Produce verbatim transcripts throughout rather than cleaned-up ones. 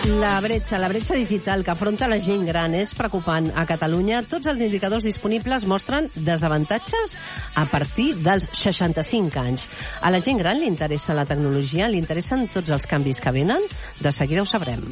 La bretxa, la bretxa digital que afronta la gent gran és preocupant. A Catalunya, tots els indicadors disponibles mostren desavantatges a partir dels seixanta-cinc anys. A la gent gran li interessa la tecnologia, li interessen tots els canvis que venen? De seguida ho sabrem.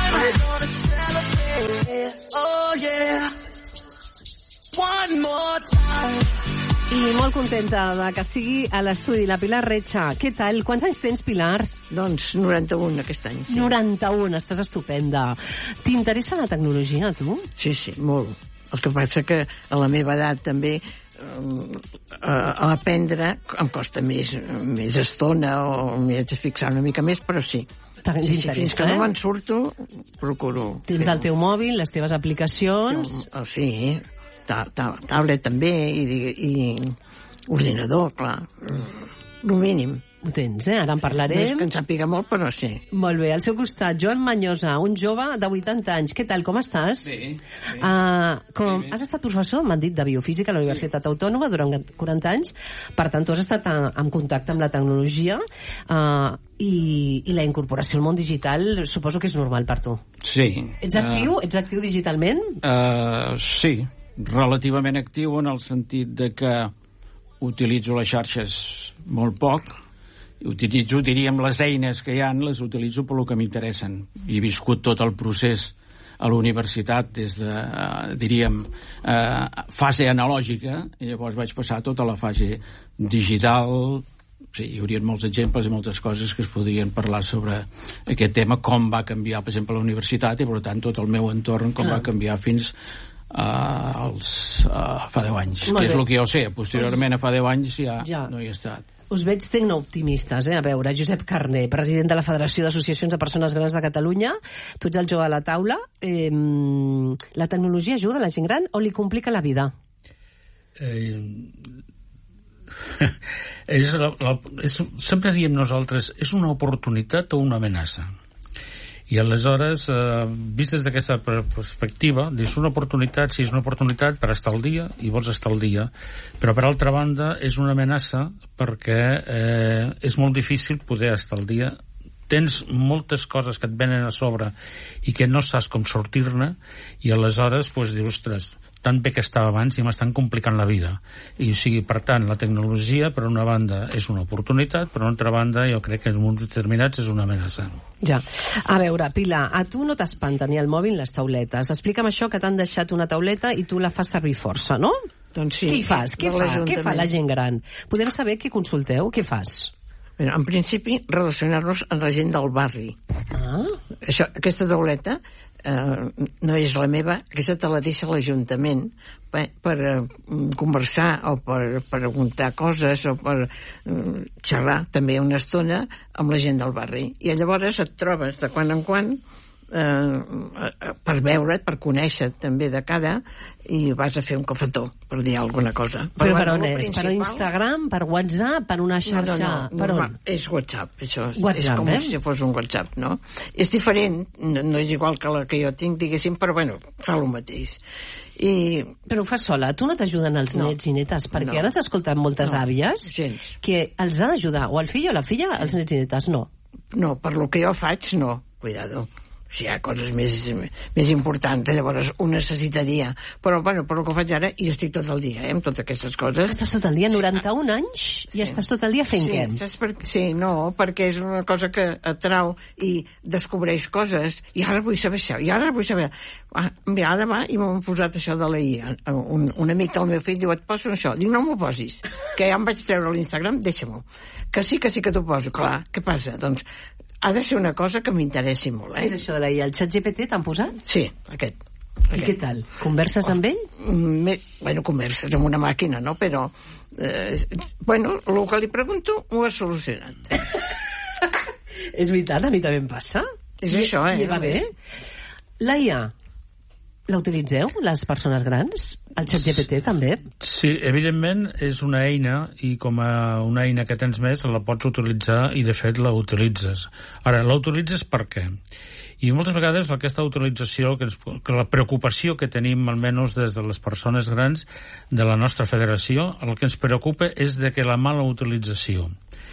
Oh, yeah. One more time. I molt contenta de que sigui a l'estudi la Pilar Retxa. Què tal? Quants anys tens, Pilar? Doncs noranta-un aquest any. Sí. noranta-un, estàs estupenda. T'interessa la tecnologia, a tu? Sí, sí, molt. El que passa que a la meva edat també eh, a aprendre em costa més, més estona o m'he de fixar una mica més, però sí. Sí, sí, fins que no me'n surto, procuro. Tens el teu mòbil, les teves aplicacions... Oh, sí, ta, ta, tablet també i, i ordinador, clar, el mínim. Ho tens, eh? Ara en parlarem. No és que en sàpiga molt, però sí. Molt bé. Al seu costat, Joan Manyosa, un jove de vuitanta anys. Què tal, com estàs? Bé. bé. Uh, com, bé, bé. has estat professor, m'han dit, de biofísica a la Universitat sí. Autònoma durant quaranta anys. Per tant, tu has estat a, en contacte amb la tecnologia uh, i, i la incorporació al món digital suposo que és normal per tu. Sí. Ets actiu? Uh, Ets actiu digitalment? Uh, sí. Relativament actiu en el sentit de que utilitzo les xarxes molt poc. Utilitzo, diríem, les eines que hi ha, les utilitzo per lo que m'interessen. He viscut tot el procés a la universitat des de, uh, diríem, uh, fase analògica, i llavors vaig passar tota la fase digital. Sí, hi haurien molts exemples i moltes coses que es podrien parlar sobre aquest tema, com va canviar, per exemple, la universitat, i per tant tot el meu entorn, com Clar. va canviar fins uh, als, uh, fa deu anys. Molt que és bé. El que jo sé. Posteriorment, a fa deu anys, ja, ja. no hi he estat. Us veig tecnooptimistes, eh? A veure, Josep Carné, president de la Federació d'Associacions de Persones Grans de Catalunya. Tu ets el jove a la taula. Eh, la tecnologia ajuda a la gent gran o li complica la vida? Eh, és la, la, és, sempre diem nosaltres, és una oportunitat o una amenaça? I aleshores, eh, vist des d'aquesta perspectiva, és una oportunitat, sí, és una oportunitat per estar al dia, i vols estar al dia, però per altra banda és una amenaça perquè eh, és molt difícil poder estar al dia. Tens moltes coses que et venen a sobre i que no saps com sortir-ne, i aleshores pues, dius, ostres, tan bé que estava abans i m'estan complicant la vida. I o sigui, per tant, la tecnologia, per una banda, és una oportunitat, per una altra banda, jo crec que en moments determinats és una amenaça. Ja. A veure, Pilar, a tu no t'espanta ni el mòbil les tauletes. Explica'm això, que t'han deixat una tauleta i tu la fas servir força, no? Doncs sí. Què hi fas? Què fa? Què fa la gent gran? Podem saber què consulteu? Què fas? Bé, en principi, relacionar-nos amb la gent del barri. Ah. Això, aquesta tauleta eh, no és la meva, aquesta te la deixa l'Ajuntament per, per eh, conversar o per, per preguntar coses o per eh, xerrar també una estona amb la gent del barri. I llavors et trobes de quan en quan eh, per veure't, per conèixer també de cara, i vas a fer un cafetó per dir alguna cosa. Però, però per on és? Principal... Per Instagram? Per WhatsApp? Per una xarxa? No, no, no, per normal. On? És WhatsApp, això. WhatsApp, és com eh? si fos un WhatsApp, no? És diferent, no, no és igual que la que jo tinc, diguéssim, però bueno, fa el mateix. I... Però ho fas sola, tu no t'ajuden els no. nets i netes, perquè no. ara ens escolten moltes no. àvies gens. Que els ha d'ajudar, o el fill o la filla, els nets i netes, no. No, per lo que jo faig, no, cuidado. Si hi ha coses més, més importants, llavors ho necessitaria. Però, bueno, per el que faig ara, i estic tot el dia, eh, amb totes aquestes coses. Estàs tot el dia, noranta-un sí. anys, i sí. estàs tot el dia fent sí, què? Saps per... Sí, no, perquè és una cosa que atrau i descobreix coses, i ara vull saber això, i ara vull saber... Ah, mira, ara va, i m'han posat això de la I A. Un, un amic del meu fill diu, et poso això. Dic, no m'ho posis, que ja em vaig treure a l'Instagram, deixa-m'ho. Que sí, que sí que t'ho poso. Clar, què passa? Doncs ha de ser una cosa que m'interessi molt, eh? Què és això de la I A? El xat G P T t'han posat? Sí, aquest. I què tal? Converses oh, amb ell? Me, bueno, converses amb una màquina, no? Però, eh, bueno, el que li pregunto ho ha solucionat. És veritat, a mi també em passa. És I, això, eh? I va bé. La I A, la utilitzeu, les persones grans? El xat G P T també? Sí, evidentment és una eina, i com a una eina que tens més la pots utilitzar, i de fet la utilitzes. Ara, la utilitzes per què? I moltes vegades aquesta utilització, que, ens, que la preocupació que tenim, almenys des de les persones grans de la nostra federació, el que ens preocupa és de que la mala utilització.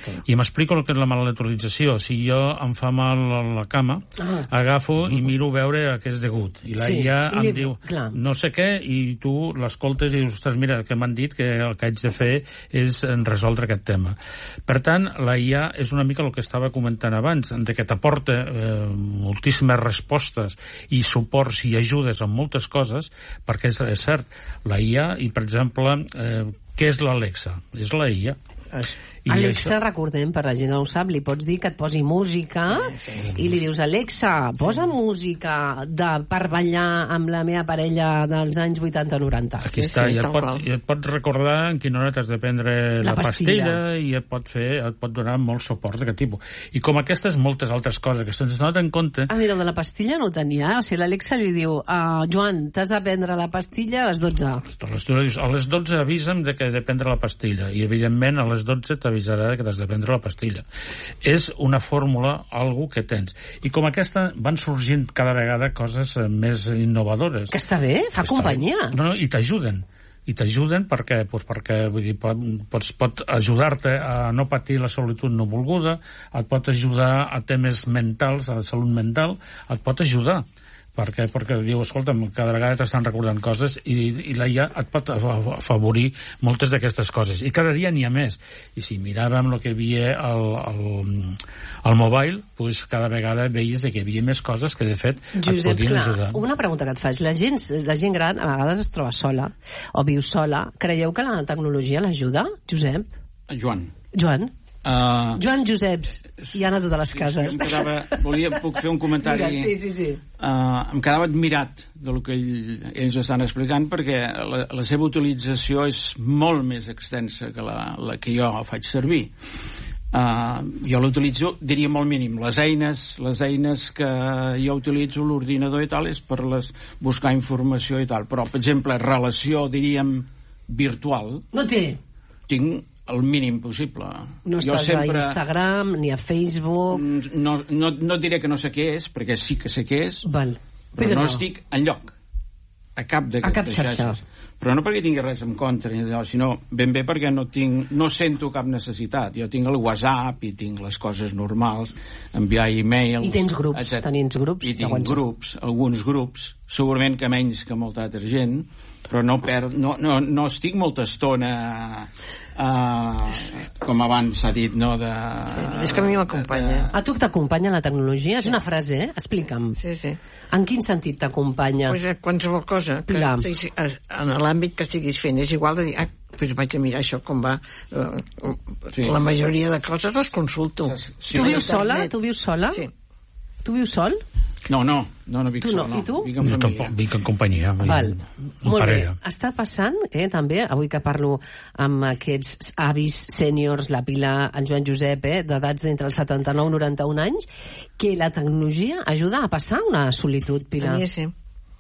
I m'explico el que és la maletrolització. Si jo em fa mal la cama, ah. agafo i miro a veure a què és degut. I la sí. I A em I, diu clar. no sé què, i tu l'escoltes i dius, ostres, mira, que m'han dit que el que haig de fer és resoldre aquest tema. Per tant, la I A és una mica el que estava comentant abans, de que t'aporta eh, moltíssimes respostes i suports i ajudes en moltes coses, perquè és, és cert, la I A, i per exemple, eh, què és l'Alexa? És la I A. I Alexa, això... recordem, per la gent no ho sap, li pots dir que et posi música sí, sí. i li dius, Alexa, posa música de, per ballar amb la meva parella dels anys vuitanta noranta. Aquí sí, està, sí, i, et pot, i et pot recordar en quina hora t'has de prendre la, la pastilla. pastilla i et pot fer, et pot donar molts suports d'aquest tipus. I com aquestes, moltes altres coses que se'ns donen en compte... Ah, mira, de la pastilla no ho tenia. O sigui, l'Alexa li diu, uh, Joan, t'has de prendre la pastilla a les dotze. Ostres, a les dotze avisa'm de que he de prendre la pastilla. I, evidentment, a les dotze t'avisarà que t'has de prendre la pastilla. És una fórmula, algo que tens. I com aquesta van sorgint cada vegada coses més innovadores. Que està bé, fa està companyia. Bé. No, no, i t'ajuden. I t'ajuden perquè, doncs perquè vull dir, pots, pot ajudar-te a no patir la solitud no volguda, et pot ajudar a temes mentals, a la salut mental, et pot ajudar. Perquè, perquè diu, escolta'm, cada vegada t'estan recordant coses i, i la I A et pot afavorir moltes d'aquestes coses. I cada dia n'hi ha més. I si miràvem el que hi havia al, al, al mobile, doncs cada vegada veies que hi havia més coses que, de fet, Josep, et podien clar, ajudar. Una pregunta que et faig. La gent, la gent gran a vegades es troba sola o viu sola. Creieu que la tecnologia l'ajuda, Josep? Joan. Joan? Uh, Joan Joseps, i han a totes les cases. Sí, em quedava, volia, puc fer un comentari? Mira, sí, sí, sí. Uh, em quedava admirat del que ell, ells estan explicant, perquè la, la seva utilització és molt més extensa que la, la que jo faig servir. Uh, jo l'utilitzo, diria molt mínim. Les eines, les eines que jo utilitzo, l'ordinador i tal, és per les, buscar informació i tal. Però, per exemple, relació, diríem, virtual... No té. Tinc el mínim possible. No jo estàs sempre... a Instagram ni a Facebook... No, no, no diré que no sé què és, perquè sí que sé què és, Val. però, però no, no estic enlloc, a cap d'aquestes xarxes. Però no perquè tingui res en contra, sinó ben bé perquè no, tinc, no sento cap necessitat. Jo tinc el WhatsApp i tinc les coses normals, enviar e-mails... I tens grups, etcètera. Tens grups. I tinc grups, alguns grups, segurament que menys que molta altra gent, però no, per, no, no, no estic molta estona... Uh, com abans s'ha dit, no? De, sí, és que a mi m'acompanya. A tu t'acompanya la tecnologia? Sí. És una frase, eh? Explica'm. Sí, sí. En quin sentit t'acompanya? Pues qualsevol cosa que estiguis, en l'àmbit que estiguis fent. És igual de dir, ah, pues vaig a mirar això com va. Uh, sí. La majoria de coses les consulto. Sí. Sí. Tu vius sola? Tu vius sola? Sí. Tu vius sol? No, no, no, no vic tu sol. No. I tu? Vic en família. Jo tampoc vic en companyia. Val. Molt parella. bé. Està passant, eh, també, avui que parlo amb aquests avis sèniors, la Pilar, en Joan Josep, eh, d'edats d'entre els setanta-nou i noranta-un anys, que la tecnologia ajuda a passar una solitud, Pilar. A mi sí.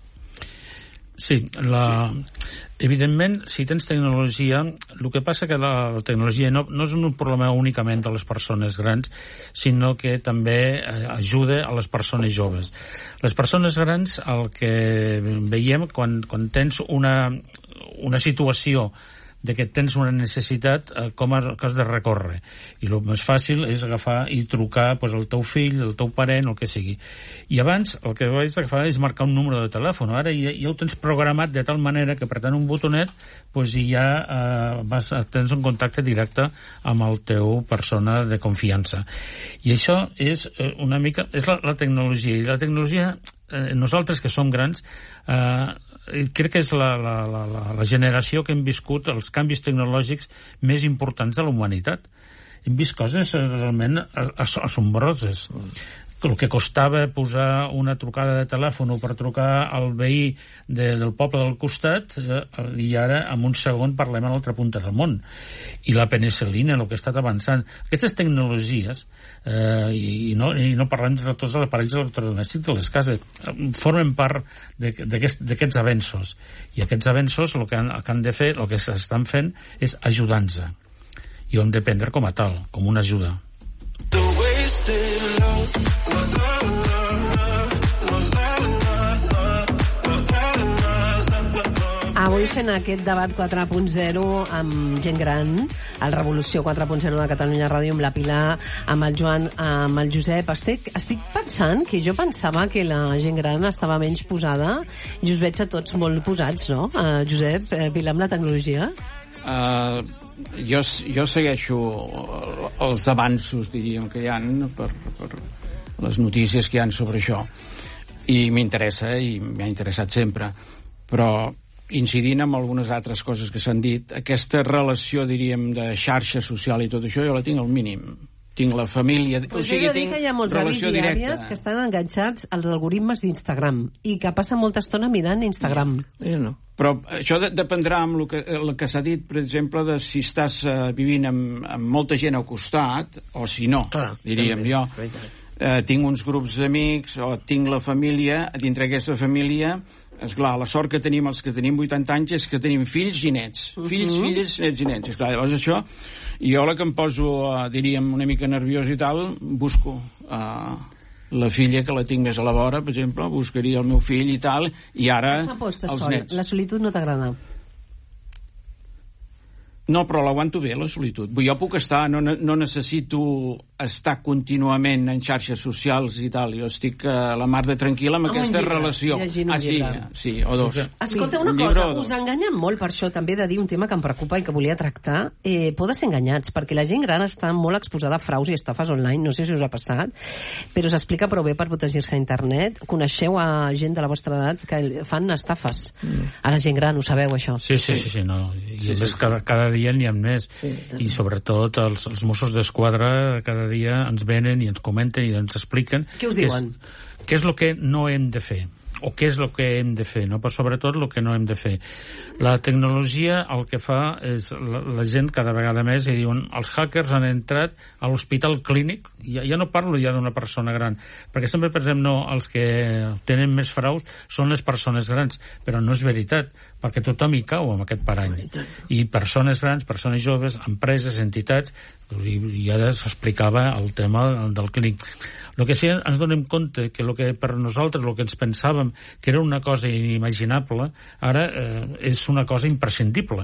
Sí, la... evidentment, si tens tecnologia, el que passa que la, la tecnologia no, no és un problema únicament de les persones grans, sinó que també ajuda a les persones joves. Les persones grans, el que veiem quan, quan tens una, una situació de que tens una necessitat, eh, com has, que has de recórrer. I el més fàcil és agafar i trucar pues, al teu fill, al teu parent, el que sigui. I abans el que has d'agafar és marcar un número de telèfon. Ara ja, ja ho tens programat de tal manera que apretant un botonet pues, ja eh, vas, tens un contacte directe amb el teu persona de confiança. I això és eh, una mica... és la, la tecnologia. I la tecnologia, eh, nosaltres que som grans, eh, crec que és la, la, la, la generació que hem viscut els canvis tecnològics més importants de la humanitat. Hem vist coses realment assombroses. El que costava posar una trucada de telèfon per trucar al veí de, del poble del costat, eh, i ara en un segon parlem a l'altra punta del món. I la penicil·lina, el que ha estat avançant. Aquestes tecnologies, eh, i, no, i no parlem de tots els aparells electrodomèstics de les cases, formen part d'aquests avenços. I aquests avenços el que han, el que han de fer, el que s'estan fent, és ajudar-nos. I ho hem de prendre com a tal, com una ajuda. Avui fent aquest debat quatre punt zero amb gent gran, al Revolució quatre punt zero de Catalunya Ràdio amb la Pilar, amb el Joan, amb el Josep. Estic, estic pensant que jo pensava que la gent gran estava menys posada i us veig a tots molt posats, no? Uh, Josep, uh, Pilar, amb la tecnologia? Uh, jo, jo segueixo els avanços, diríem, que hi ha per, per les notícies que hi ha sobre això. I m'interessa, i m'ha interessat sempre. Però incidint en algunes altres coses que s'han dit, aquesta relació, diríem, de xarxa social i tot això, jo la tinc al mínim. Tinc la família... Pues o sigui, jo he de dir que hi ha molts avis i àvies que estan enganxats als algoritmes d'Instagram i que passen molta estona mirant Instagram. Jo no. Però això de, dependrà amb el que, el que s'ha dit, per exemple, de si estàs uh, vivint amb, amb molta gent al costat o si no, Clar, diríem també, jo. Uh, tinc uns grups d'amics o tinc la família, dintre aquesta família, esclar, la sort que tenim els que tenim vuitanta anys és que tenim fills i nets. Uh -huh. Fills, filles, nets i nets. Esclar, llavors això, jo la que em poso, uh, diríem, una mica nerviós i tal, busco uh, la filla que la tinc més a la vora, per exemple, buscaria el meu fill i tal, i ara els sol. nets. La solitud no t'agrada? No, però l'aguanto bé, la solitud. Jo puc estar, no, no necessito estar contínuament en xarxes socials i tal. Jo estic a la mar de tranquil·la amb, amb aquesta llibre, relació. Ah, sí, sí, o dos. Escolta, una cosa, us enganyen molt per això, també he de dir un tema que em preocupa i que volia tractar. Eh, Podeu ser enganyats, perquè la gent gran està molt exposada a fraus i estafes online, no sé si us ha passat, però s'explica prou bé per protegir-se a internet. Coneixeu a gent de la vostra edat que fan estafes mm. a la gent gran, ho sabeu, això? Sí, sí, sí, sí, no. I sí, sí, cada, cada dia n'hi ha més, sí, i sobretot els, els Mossos d'Esquadra cada dia ens venen i ens comenten i ens expliquen què us diuen? Què és el que no hem de fer o què és el que hem de fer, no? Però sobretot el que no hem de fer. La tecnologia el que fa és la, la gent cada vegada més i diuen els hackers han entrat a l'hospital clínic, ja, ja no parlo ja d'una persona gran, perquè sempre pensem no, els que tenen més fraus són les persones grans, però no és veritat, perquè tothom hi cau amb aquest parany. I persones grans, persones joves, empreses, entitats, i, i ara s'explicava el tema del clínic. El que sí ens donem compte que el que per nosaltres, el que ens pensàvem que era una cosa inimaginable, ara eh, és una cosa imprescindible.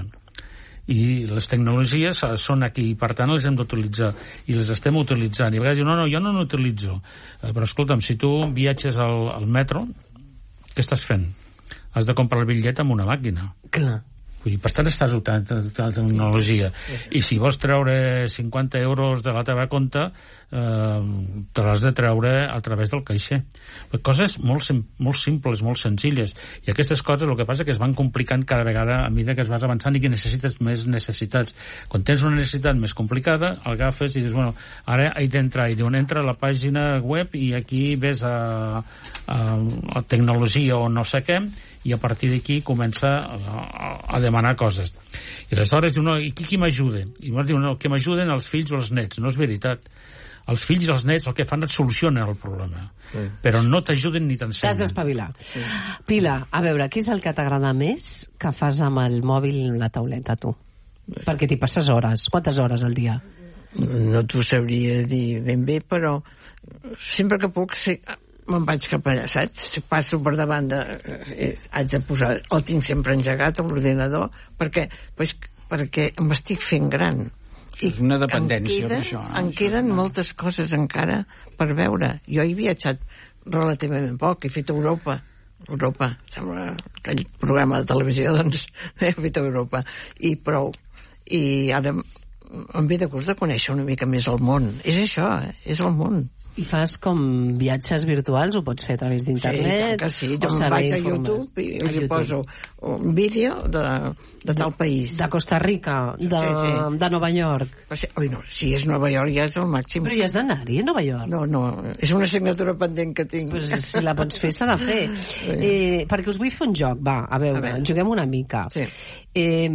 I les tecnologies són aquí, i per tant les hem d'utilitzar, i les estem utilitzant. I a vegades diuen, no, no, jo no n'utilitzo. Eh, però escolta'm, si tu viatges al, al metro, què estàs fent? Has de comprar el bitllet amb una màquina. Clar. Vull dir, per tant estàs usant la tecnologia. I si vols treure cinquanta euros de la teva compte, eh, te l'has de treure a través del caixer. Coses molt, molt simples, molt senzilles. I aquestes coses el que passa és que es van complicant cada vegada a mesura que es vas avançant i que necessites més necessitats. Quan tens una necessitat més complicada, agafes i dius, bueno, ara he d'entrar. I diuen, entra a la pàgina web i aquí ves a, a, a tecnologia o no sé què, i a partir d'aquí comença a, a demanar coses. I aleshores diu, no, i qui, qui m'ajuda? I llavors diu, no, que m'ajuden els fills o els nets. No és veritat. Els fills i els nets el que fan et solucionen el problema. Sí. Però no t'ajuden ni t'ensenyen. T'has d'espavilar. Sí. Pilar, a veure, què és el que t'agrada més que fas amb el mòbil i la tauleta, tu? Sí. Perquè t'hi passes hores. Quantes hores al dia? No t'ho sabria dir ben bé, però sempre que puc... Sí, me'n vaig cap allà, saps? Passo per davant de... Eh, haig de posar... O tinc sempre engegat l'ordinador perquè, pues, perquè m'estic fent gran. I és una dependència, queden, això. Eh? Em queden moltes coses encara per veure. Jo he viatjat relativament poc, he fet Europa. Europa, sembla aquell programa de televisió, doncs he fet Europa. I prou. I ara em ve de gust de conèixer una mica més el món. És això, eh? És el món. I fas com viatges virtuals, ho pots fer a través d'internet? Sí, sí, jo em vaig a YouTube i els hi poso un vídeo de, de tal país. De Costa Rica, de, sí, sí. de Nova York. Sí, oi, no, si és Nova York ja és el màxim. Però ja has d'anar-hi a Nova York? No, no, és una assignatura pendent que tinc. Pues si la pots fer, s'ha de fer. Sí. Eh, perquè us vull fer un joc, va, a veure, a veure. juguem una mica. Sí. Eh,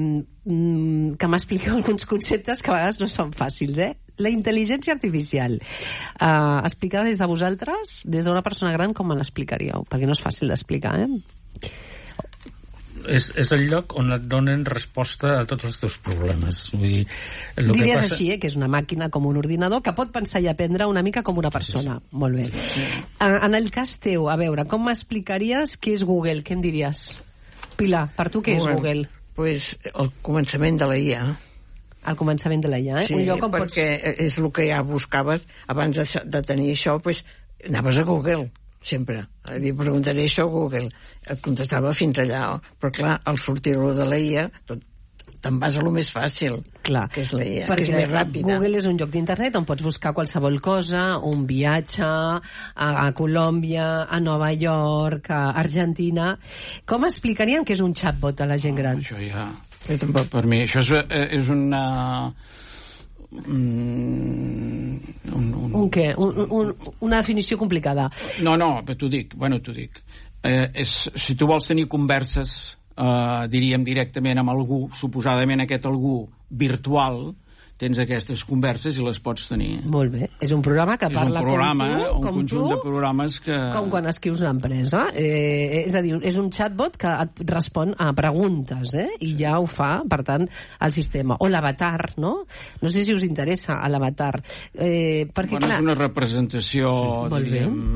que m'expliqueu alguns conceptes que a vegades no són fàcils, eh? La intel·ligència artificial. Uh, explicar des de vosaltres, des d'una persona gran, com me l'explicaríeu? Perquè no és fàcil d'explicar, eh? És, és el lloc on et donen resposta a tots els teus problemes. Vull dir, el Diries que passa... així, eh, que és una màquina com un ordinador que pot pensar i aprendre una mica com una persona. Sí, sí. Molt bé. Sí. En el cas teu, a veure, com m'explicaries què és Google? Què em diries? Pilar, per tu què és Google? Pues el començament de la I A. al començament de la I A, eh? Sí, un lloc on perquè pots... és el que ja buscaves abans de, de tenir això, pues, anaves a Google sempre, a dir, preguntaré això a Google, et contestava fins allà, però clar, al sortir-lo de la I A tot, te'n vas a lo més fàcil, clar, que és la I A, perquè que és més ràpida. Google és un lloc d'internet on pots buscar qualsevol cosa, un viatge a, a Colòmbia, a Nova York, a Argentina. Com explicaríem que és un chatbot a la gent gran? Oh, això ja... Per mi, això és, és una... Mm, un, un... un què? Un, un, una definició complicada. No, no, però t'ho dic, bueno, t'ho dic. Eh, és, si tu vols tenir converses, eh, diríem directament amb algú, suposadament aquest algú virtual, tens aquestes converses i les pots tenir. Molt bé. És un programa que és parla un programa, com tu, un com conjunt tu, de programes que... com quan escrius una empresa. Eh, és a dir, és un chatbot que et respon a preguntes, eh? I ja ho fa, per tant, el sistema. O l'avatar, no? No sé si us interessa l'avatar. Eh, perquè, bueno, clar... és una representació, sí, diríem...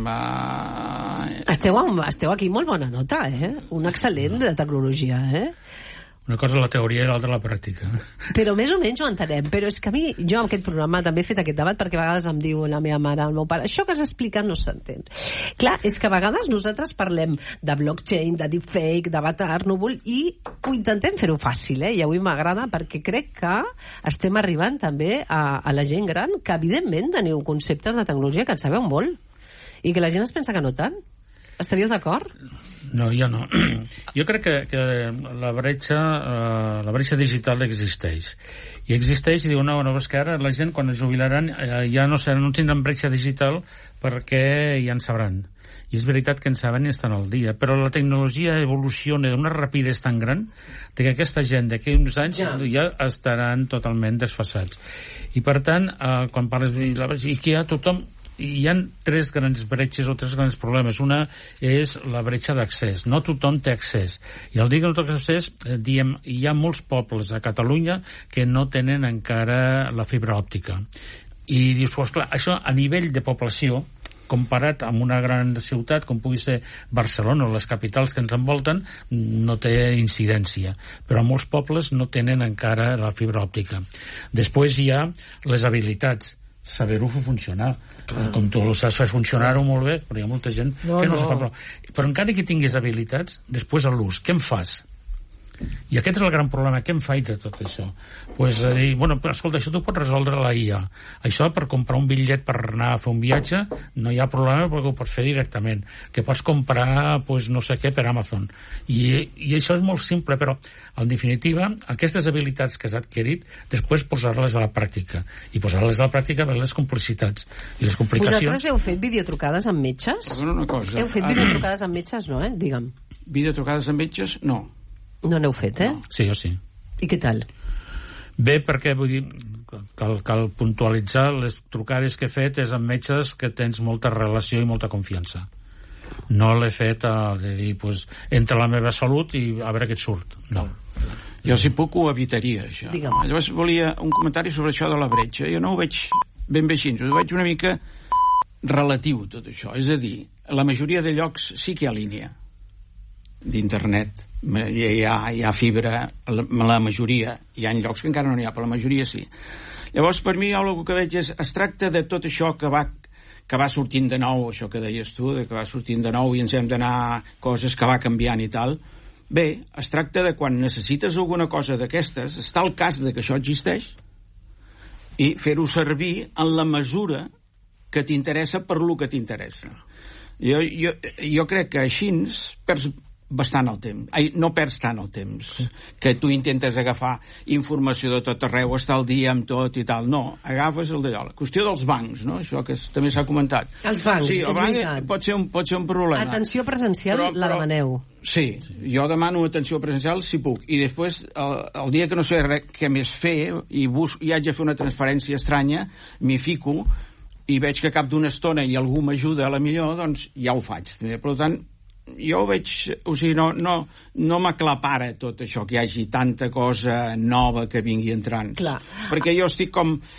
Uh... Esteu, amb, esteu aquí molt bona nota, eh? Un excel·lent de tecnologia, eh? Una cosa és la teoria i l'altra la pràctica. Però més o menys ho entenem. Però és que a mi, jo amb aquest programa també he fet aquest debat perquè a vegades em diu la meva mare, el meu pare, això que has explicat no s'entén. Clar, és que a vegades nosaltres parlem de blockchain, de deepfake, d'avatar, núvol, i ho intentem fer-ho fàcil, eh? I avui m'agrada perquè crec que estem arribant també a, a la gent gran, que evidentment teniu conceptes de tecnologia que en sabeu molt, i que la gent es pensa que no tant. Estaríeu d'acord? No, jo no. Jo crec que, que la bretxa eh, la bretxa digital existeix. I existeix i diu, no, no, és que ara la gent quan es jubilaran eh, ja no, seran, no tindran bretxa digital perquè ja en sabran. I és veritat que en saben i estan al dia, però la tecnologia evoluciona d'una rapidesa tan gran que aquesta gent d'aquí uns anys ja. ja estaran totalment desfasats. I per tant, eh, quan parles de la bretxa, i que ja tothom hi ha tres grans bretxes o tres grans problemes. Una és la bretxa d'accés. No tothom té accés. I al dir que no té accés, eh, diem, hi ha molts pobles a Catalunya que no tenen encara la fibra òptica. I dius, pues clar, això a nivell de població, comparat amb una gran ciutat com pugui ser Barcelona o les capitals que ens envolten, no té incidència. Però molts pobles no tenen encara la fibra òptica. Després hi ha les habilitats, saber-ho fer funcionar. Ah. Com tu ho saps fer funcionar-ho molt bé, però hi ha molta gent no, que no, no. se fa prou. Però encara que tinguis habilitats, després a l'ús, què en fas? I aquest és el gran problema. Què en faig de tot això? Pues, eh, dir, bueno, però escolta, això t'ho pot resoldre la I A. Això per comprar un bitllet per anar a fer un viatge no hi ha problema perquè ho pots fer directament. Que pots comprar, pues, no sé què, per Amazon. I, i això és molt simple, però en definitiva, aquestes habilitats que has adquirit, després posar-les a la pràctica. I posar-les a la pràctica per les complicitats. I les complicacions... Vosaltres heu fet videotrucades amb metges? Perdona una cosa. Heu fet videotrucades amb metges, no, eh? Digue'm. Videotrucades amb metges? No. No n'heu fet, eh? No. Sí, jo sí. I què tal? Bé, perquè vull dir, cal, cal puntualitzar, les trucades que he fet és amb metges que tens molta relació i molta confiança. No l'he fet a, de dir, pues, entre la meva salut i a veure què et surt. No. Jo, si puc, ho evitaria, això. Digue'm. Llavors volia un comentari sobre això de la bretxa. Jo no ho veig ben bé així, ho veig una mica relatiu, tot això. És a dir, la majoria de llocs sí que hi ha línia d'internet. Hi ha, hi ha fibra, la, la majoria. Hi ha llocs que encara no n'hi ha, però la majoria sí. Llavors, per mi, el que veig és, es tracta de tot això que va, que va sortint de nou, això que deies tu, de que va sortint de nou i ens hem d'anar coses que va canviant i tal. Bé, es tracta de quan necessites alguna cosa d'aquestes, està el cas de que això existeix, i fer-ho servir en la mesura que t'interessa per lo que t'interessa. Jo, jo, jo crec que així perds bastant el temps. Ai, no perds tant el temps que tu intentes agafar informació de tot arreu, estar al dia amb tot i tal. No, agafes el d'allò. La qüestió dels bancs, no? Això que també s'ha comentat. Els bancs, sí, el és banc veritat. pot ser, un, pot ser un problema. Atenció presencial però, la demaneu. Sí, jo demano atenció presencial si puc. I després, el, el dia que no sé res, què més fer i, bus, i haig de fer una transferència estranya, m'hi fico i veig que cap d'una estona i algú m'ajuda a la millor, doncs ja ho faig. Per tant, jo ho veig, o sigui, no, no, no m'aclapara tot això, que hi hagi tanta cosa nova que vingui entrant. Clar. Perquè jo estic com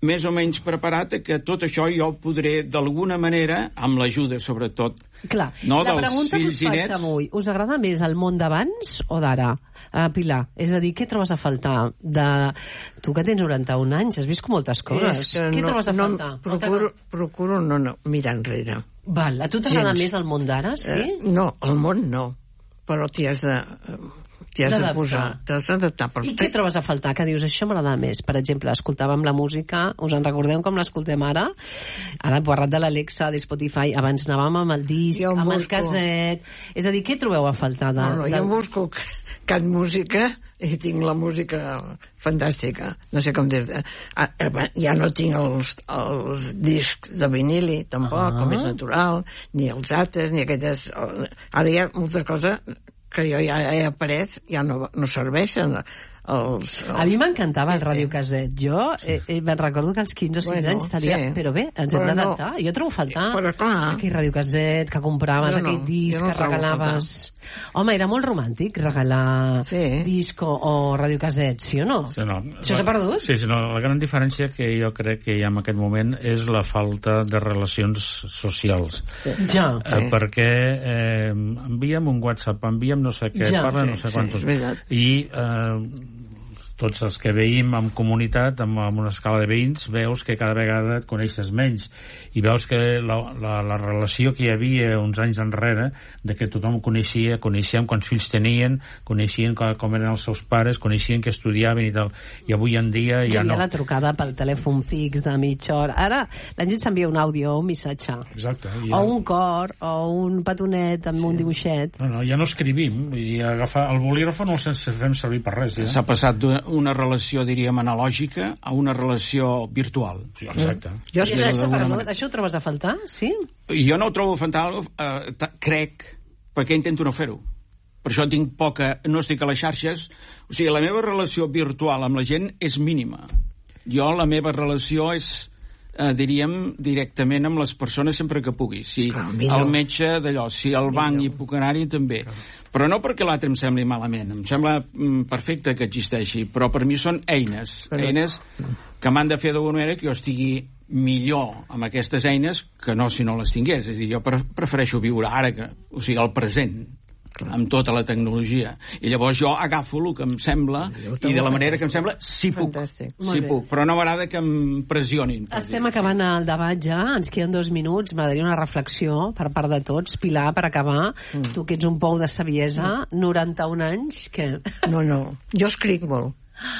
més o menys preparat que tot això jo podré, d'alguna manera, amb l'ajuda, sobretot, Clar, no, la dels pregunta que us fills i faig nets. avui, us agrada més el món d'abans o d'ara? Uh, Pilar, és a dir, què trobes a faltar? De... Tu que tens noranta-un anys, has vist moltes coses. És que Què no, trobes a no, faltar? procuro, procuro no, no mirar enrere. Val, a tu t'agrada Gens. més el món d'ara, sí? Eh, no, el món no, però t'hi has de... T'hi has de D'adaptar. posar, t'has d'adaptar. I què trobes a faltar? Que dius, això m'agrada més? Per exemple, escoltàvem la música, us en recordeu com l'escoltem ara? Ara hem parlat de l'Alexa, de Spotify, abans anàvem amb el disc, Jo em amb el busco- caset... És a dir, què trobeu a faltar? De, No, no, de... jo em busco Cat Música i tinc la música fantàstica. No sé com dir-te. Ah, eh, ja no tinc els, els discs de vinili, tampoc, Ah. com és natural, ni els altres, ni aquestes... Ara hi ha moltes coses que jo ja he après, ja no, no serveixen. Els, els... A mi m'encantava el Sí, radiocaset. Jo eh, eh, me'n recordo que als quinze o setze Bueno, anys tenia... sí. Però bé, ens Però hem no. d'adaptar. Jo trobo a faltar Però clar. aquell radiocaset que compraves, Jo no, aquell disc jo no que trobo a regalaves... Home, era molt romàntic regalar Sí. disc o, o radiocaset, sí o no? Sí, no. Això s'ha perdut? Sí, sí, no. La gran diferència que jo crec que hi ha en aquest moment és la falta de relacions socials. Sí. Ja. Eh, perquè eh, envia'm un WhatsApp, envia'm no sé què, Ja. parla no Sí, sé sí, quantos. és veritat. I eh, tots els que veïm en comunitat, amb, amb una escala de veïns, veus que cada vegada et coneixes menys. I veus que la, la, la relació que hi havia uns anys enrere, de que tothom coneixia, coneixíem quants fills tenien, coneixien com, com eren els seus pares, coneixien que estudiaven i tal. I avui en dia Hi ja havia no. la trucada pel telèfon fix de mitja hora. Ara la gent s'envia un àudio o un missatge. Exacte. O Ja... un cor, o un petonet amb un dibuixet. No, no, ja no escrivim. I agafar el bolígraf no el sense fem servir per res, ja. S'ha passat d'una relació, diríem, analògica a una relació virtual. Sí, exacte. Jo I estic això, d'alguna perdó, manera. això ho trobes a faltar? Sí? Jo no ho trobo fantal, eh, ta- crec, perquè intento no fer-ho. Per això tinc poca... No estic a les xarxes. O sigui, la meva relació virtual amb la gent és mínima. Jo, la meva relació és, eh, diríem, directament amb les persones sempre que pugui. Si Clar, millor. el metge d'allò, si al banc hi puc anar-hi també. Però no perquè l'altre em sembli malament. Em sembla mm, perfecte que existeixi, però per mi són eines. Però- Eines que m'han de fer d'alguna manera que jo estigui millor amb aquestes eines que no si no les tingués. És a dir, jo pre- prefereixo viure ara, que, o sigui, al present, amb tota la tecnologia. I llavors jo agafo el que em sembla i de la manera que em sembla, sí puc. Fantàstic. Molt Sí bé. puc, però no m'agrada que em pressionin. per Estem dir-ho. acabant el debat ja, ens queden dos minuts, m'agradaria una reflexió per part de tots. Pilar, per acabar, mm. tu que ets un pou de saviesa, noranta-un anys, què? No, no, jo escric molt.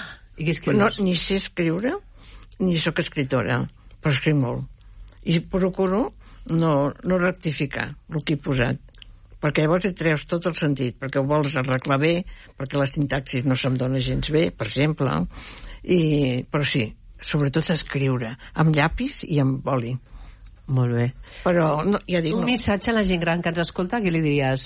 I què Però no, escrius? ni sé escriure, ni sóc escritora, però escric molt. I procuro no, no rectificar el que he posat, perquè llavors hi treus tot el sentit, perquè ho vols arreglar bé, perquè la sintaxis no se'm dona gens bé, per exemple, i, però sí, sobretot escriure, amb llapis i amb boli. Molt bé. Però, no, ja dic, Un no, missatge a la gent gran que ens escolta, què li diries?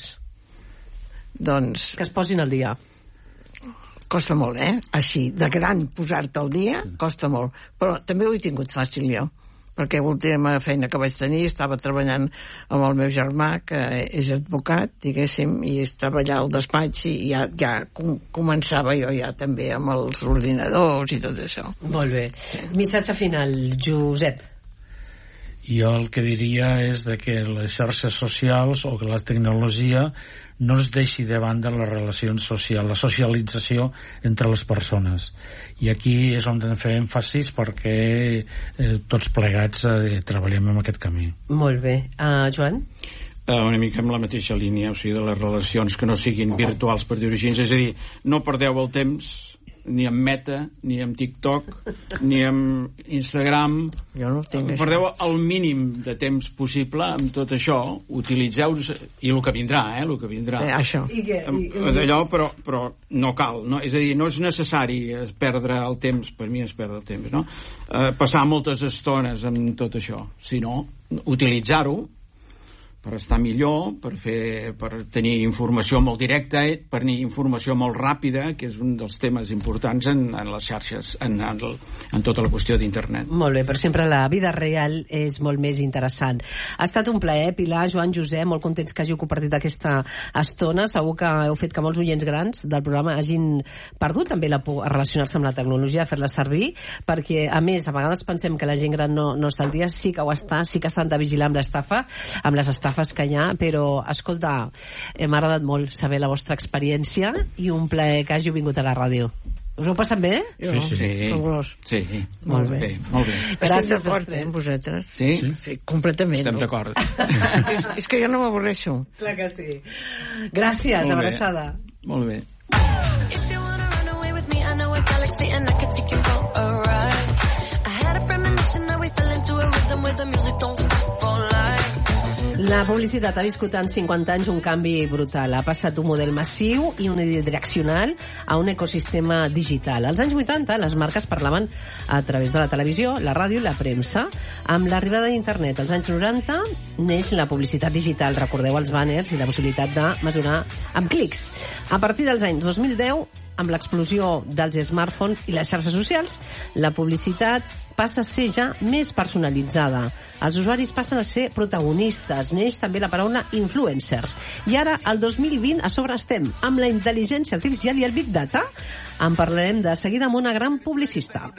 doncs Que es posin al dia. costa molt, eh? Així, de gran posar-te al dia, costa molt. Però també ho he tingut fàcil jo, perquè l'última feina que vaig tenir estava treballant amb el meu germà, que és advocat, diguéssim, i estava allà al despatx i ja, ja com, començava jo ja també amb els ordinadors i tot això. Molt bé. Missatge final, Josep. Jo el que diria és de que les xarxes socials o que la tecnologia no es deixi de banda les relacions socials, la socialització entre les persones. I aquí és on hem de fer èmfasis perquè eh, tots plegats eh, treballem en aquest camí. Molt bé. Uh, Joan? Eh, una mica amb la mateixa línia, o sigui, de les relacions que no siguin virtuals, per dir-ho així. És a dir, no perdeu el temps ni amb Meta, ni amb TikTok, ni amb Instagram. Jo no ho tinc, això. Perdeu el mínim de temps possible amb tot això, utilitzeu i el que vindrà, eh, el que vindrà. Sí, això. I què? Em- d'allò, però, però no cal, no? És a dir, no és necessari es perdre el temps, per mi es perdre el temps, no? Eh, passar moltes estones amb tot això, sinó utilitzar-ho per estar millor, per, fer, per tenir informació molt directa, per tenir informació molt ràpida, que és un dels temes importants en, en les xarxes, en, en, en tota la qüestió d'internet. Molt bé, però sempre la vida real és molt més interessant. Ha estat un plaer, Pilar, Joan, Josep, molt contents que hàgiu compartit aquesta estona. Segur que heu fet que molts oients grans del programa hagin perdut també la por a relacionar-se amb la tecnologia, a fer-la servir, perquè, a més, a vegades pensem que la gent gran no, no està al dia, sí que ho està, sí que s'han de vigilar amb l'estafa, amb les estafes que hi ha, però, escolta, eh, m'ha agradat molt saber la vostra experiència i un plaer que hàgiu vingut a la ràdio. Us ho passat bé? Sí, sí. Sí, sí. sí. Molt bé. bé. Molt bé. Gràcies. Estem d'acord, eh, amb vosaltres? Sí? Sí, sí, completament. Estem no? d'acord. És que jo no m'avorreixo. Clar que sí. Gràcies, molt abraçada. Bé. Molt bé. If you wanna run away with me, I know a galaxy and I can take you for a ride. I had a premonition that we fell into a rhythm where the music don't stop for life. La publicitat ha viscut en cinquanta anys un canvi brutal. Ha passat d'un model massiu i unidireccional a un ecosistema digital. Als anys vuitanta, les marques parlaven a través de la televisió, la ràdio i la premsa. Amb l'arribada d'internet als anys noranta, neix la publicitat digital. Recordeu els banners i la possibilitat de mesurar amb clics. A partir dels anys dos mil deu, amb l'explosió dels smartphones i les xarxes socials, la publicitat passa a ser ja més personalitzada. Els usuaris passen a ser protagonistes. Neix també la paraula influencers. I ara, al dos mil vint, a sobre estem amb la intel·ligència artificial i el Big Data. En parlarem de seguida amb una gran publicista.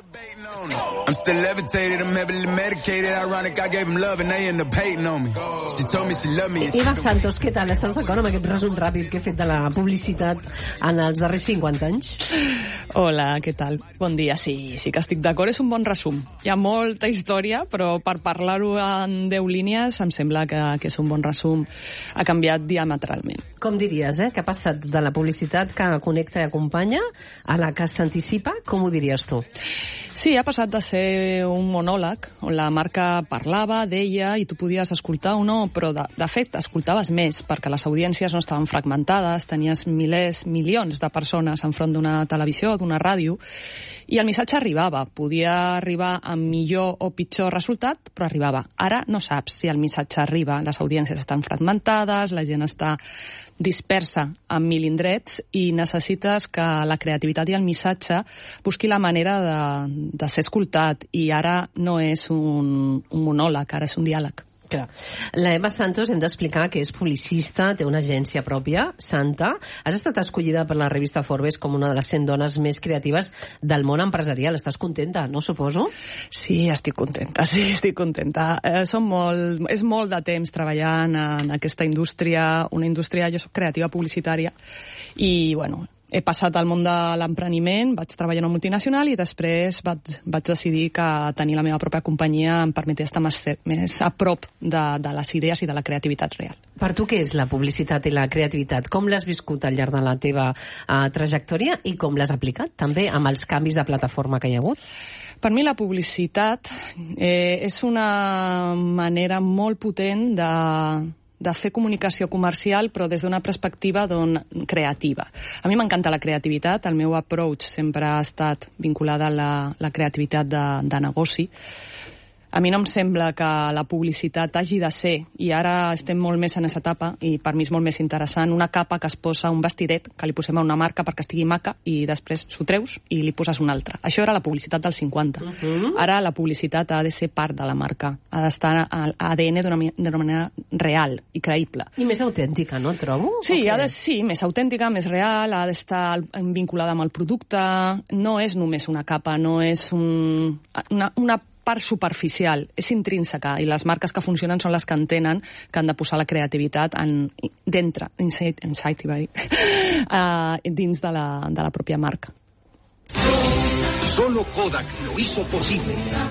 I'm still levitated, I'm heavily medicated. Ironic, I gave him love and they end up hating on me. She told me she loved me. Eva Santos, què tal? Estàs d'acord amb aquest resum ràpid que he fet de la publicitat en els darrers cinquanta anys? Hola, què tal? Bon dia. Sí, sí que estic d'acord, és un bon resum. Hi ha molta història, però per parlar-ho en deu línies em sembla que, que és un bon resum. Ha canviat diametralment. Com diries, eh? Que ha passat de la publicitat que connecta i acompanya a la que s'anticipa? Com ho diries tu? Sí, ha passat de ser un monòleg on la marca parlava, deia, i tu podies escoltar o no, però de, de fet escoltaves més, perquè les audiències no estaven fragmentades, tenies milers, milions de persones enfront d'una televisió, d'una ràdio, i el missatge arribava. Podia arribar amb millor o pitjor resultat, però arribava. Ara no saps si el missatge arriba. Les audiències estan fragmentades, la gent està dispersa en mil indrets i necessites que la creativitat i el missatge busqui la manera de, de ser escoltat. I ara no és un, un monòleg, ara és un diàleg. Clar. La Eva Santos, hem d'explicar que és publicista, té una agència pròpia, Santa. Has estat escollida per la revista Forbes com una de les cent dones més creatives del món empresarial. Estàs contenta, no, suposo? Sí, estic contenta, sí, estic contenta. Eh, som molt, és molt de temps treballant en aquesta indústria, una indústria, jo soc creativa publicitària, i, bueno, he passat al món de l'empreniment, vaig treballar en una multinacional i després vaig, vaig decidir que tenir la meva pròpia companyia em permetia estar més, més a prop de, de les idees i de la creativitat real. Per tu què és la publicitat i la creativitat? Com l'has viscut al llarg de la teva uh, trajectòria i com l'has aplicat també amb els canvis de plataforma que hi ha hagut? Per mi la publicitat eh, és una manera molt potent de de fer comunicació comercial, però des d'una perspectiva don, creativa. A mi m'encanta la creativitat, el meu approach sempre ha estat vinculada a la, la creativitat de, de negoci. A mi no em sembla que la publicitat hagi de ser, i ara estem molt més en aquesta etapa, i per mi és molt més interessant, una capa que es posa, un vestidet, que li posem a una marca perquè estigui maca, i després s'ho treus i li poses una altra. Això era la publicitat dels cinquanta. Uh-huh. Ara la publicitat ha de ser part de la marca, ha d'estar a l'A D N d'una manera real i creïble. I més autèntica, no, trobo? Sí, ha de, sí, més autèntica, més real, ha d'estar vinculada amb el producte, no és només una capa, no és un, una, una part superficial, és intrínseca, i les marques que funcionen són les que entenen que han de posar la creativitat en, dintre, inside, inside, uh, dins de la, de la pròpia marca. Solo Kodak lo hizo posible.